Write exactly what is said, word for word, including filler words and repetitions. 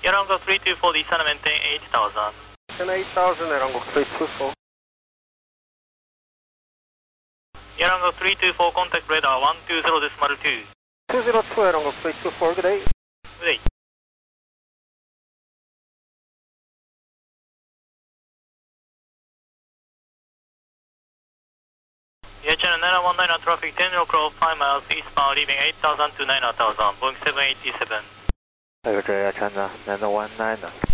Airlanggo three two four, descend and maintain eight thousand. Maintain eight thousand, Airlanggo three two four. Airlanggo three two four, contact radar one two zero decimal two. two zero two, Airlanggo three two four, good day. Good day. Air channel nine one nine traffic ten o'clock five miles eastbound leaving eight thousand to nine thousand, Boeing seven eighty-seven. Air channel nine one nine.